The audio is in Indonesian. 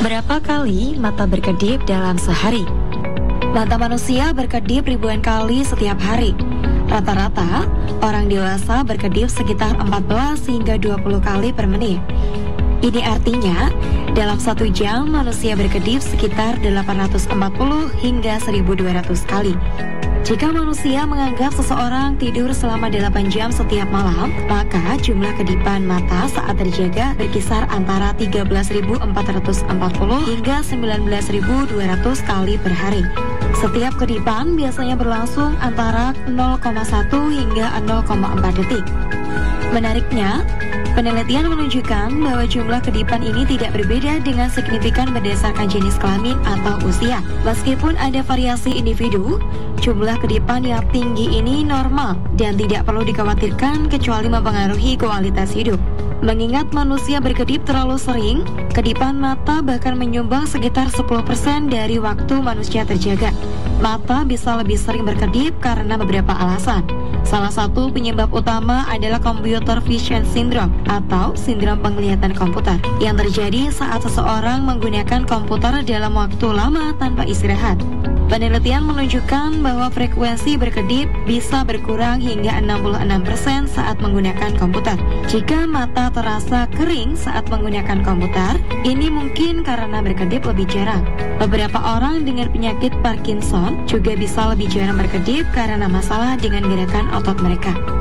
Berapa kali mata berkedip dalam sehari? Mata manusia berkedip ribuan kali setiap hari. Rata-rata, orang dewasa berkedip sekitar 14 hingga 20 kali per menit. Ini artinya, dalam 1 jam manusia berkedip sekitar 840 hingga 1200 kali. Jika manusia menganggap seseorang tidur selama 8 jam setiap malam, maka jumlah kedipan mata saat terjaga berkisar antara 13.440 hingga 19.200 kali per hari. Setiap kedipan biasanya berlangsung antara 0,1 hingga 0,4 detik. Menariknya, penelitian menunjukkan bahwa jumlah kedipan ini tidak berbeda dengan signifikan berdasarkan jenis kelamin atau usia. Meskipun ada variasi individu, jumlah kedipan yang tinggi ini normal dan tidak perlu dikhawatirkan kecuali mempengaruhi kualitas hidup. Mengingat manusia berkedip terlalu sering, kedipan mata bahkan menyumbang sekitar 10% dari waktu manusia terjaga. Mata bisa lebih sering berkedip karena beberapa alasan. Salah satu penyebab utama adalah computer vision syndrome atau sindrom penglihatan komputer yang terjadi saat seseorang menggunakan komputer dalam waktu lama tanpa istirahat. Penelitian menunjukkan bahwa frekuensi berkedip bisa berkurang hingga 66% saat menggunakan komputer. Jika mata terasa kering saat menggunakan komputer, ini mungkin karena berkedip lebih jarang. Beberapa orang dengan penyakit Parkinson juga bisa lebih jarang berkedip karena masalah dengan gerakan otot mereka.